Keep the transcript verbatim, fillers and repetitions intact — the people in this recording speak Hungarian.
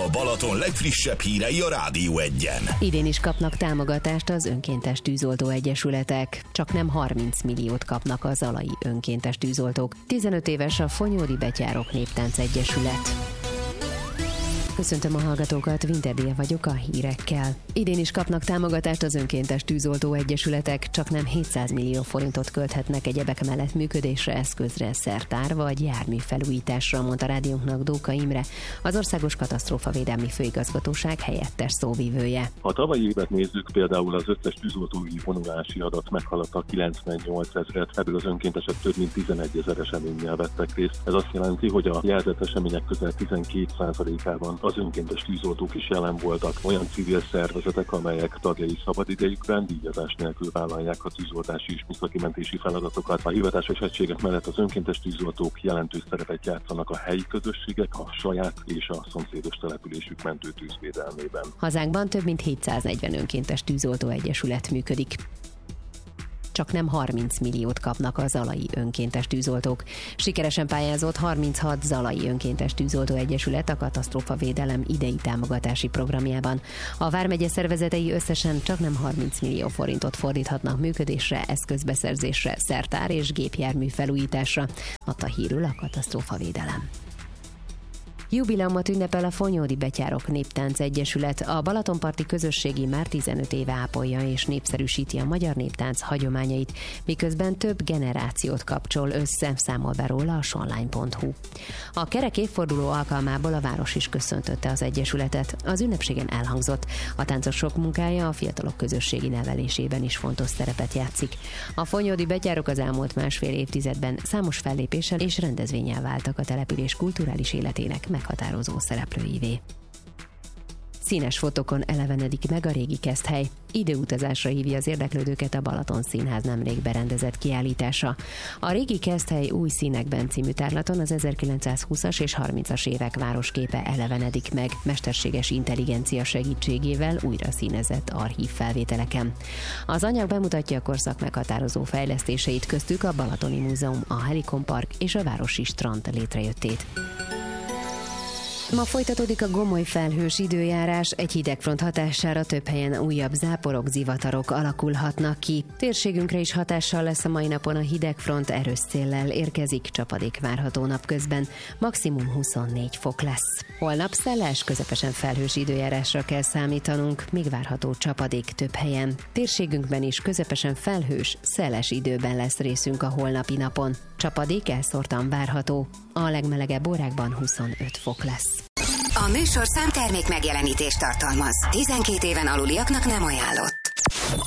A Balaton legfrissebb hírei a Rádió Egyen. Idén is kapnak támogatást az önkéntes tűzoltó egyesületek. Csak nem harminc milliót kapnak a zalai önkéntes tűzoltók. tizenöt éves a Fonyódi Betyárok Néptánc Egyesület. Köszöntöm a hallgatókat, Vinterdél vagyok a hírekkel. Idén is kapnak támogatást az önkéntes tűzoltó egyesületek, csak nem hétszáz millió forintot költhetnek egyebek mellett működésre, eszközre, szertár vagy jármű felújításra, mondta rádiónknak Dóka Imre, az Országos Katasztrófavédelmi Főigazgatóság helyettes szóvivője. Ha tavalyi évet nézzük, például az összes tűzoltói vonulási adat meghaladta kilencvennyolc ezret, ebből az önkéntesek több mint tizenegy ezer eseménnyel vettek részt. Ez azt jelenti, hogy a jelzett események közel tizenkét százalékában az önkéntes tűzoltók is jelen voltak, olyan civil szervezetek, amelyek tagjai szabadidejükben díjazás nélkül vállalják a tűzoltási és műszaki-mentési feladatokat. A hivatásos egységek mellett az önkéntes tűzoltók jelentős szerepet játszanak a helyi közösségek, a saját és a szomszédos településük mentő tűzvédelmében. Hazánkban több mint hétszáznegyven önkéntes tűzoltó egyesület működik. Csak nem harminc milliót kapnak a zalai önkéntes tűzoltók. Sikeresen pályázott harminchat zalai önkéntes tűzoltó egyesület a katasztrófavédelem idei támogatási programjában. A vármegye szervezetei összesen csak nem harminc millió forintot fordíthatnak működésre, eszközbeszerzésre, szertár és gépjármű felújításra, adta hírül a katasztrófavédelem. Jubileumot ünnepel a Fonyódi Betyárok Néptánc Egyesület. A Balatonparti közösségi már tizenöt éve ápolja és népszerűsíti a magyar néptánc hagyományait, miközben több generációt kapcsol össze, számol be róla a sonline pont hu. A kerek évforduló alkalmából a város is köszöntötte az egyesületet. Az ünnepségen elhangzott, a táncosok munkája a fiatalok közösségi nevelésében is fontos szerepet játszik. A Fonyódi Betyárok az elmúlt másfél évtizedben számos fellépéssel és rendezvénnyel váltak a település kulturális életének meghatározó szereplőivé. Színes fotókon elevenedik meg a régi Keszthely. Időutazásra hívja az érdeklődőket a Balaton Színház nemrég berendezett kiállítása. A régi Keszthely új színekben című tárlaton az ezerkilencszázhúszas és harmincas évek városképe elevenedik meg, mesterséges intelligencia segítségével újra színezett archív felvételeken. Az anyag bemutatja a korszak meghatározó fejlesztéseit, köztük a Balatoni Múzeum, a Helikon Park és a városi strand létrejöttét. Ma folytatódik a gomoly felhős időjárás, egy hidegfront hatására több helyen újabb záporok, zivatarok alakulhatnak ki. Térségünkre is hatással lesz a mai napon a hidegfront, erős széllel érkezik, csapadék várható napközben, maximum huszonnégy fok lesz. Holnap szeles, közepesen felhős időjárásra kell számítanunk, még várható csapadék több helyen. Térségünkben is közepesen felhős, szeles időben lesz részünk a holnapi napon. Csapadék elszórtan várható, a legmelegebb órákban huszonöt fok lesz. A műsorszám termék megjelenítést tartalmaz. tizenkét éven aluliaknak nem ajánlott.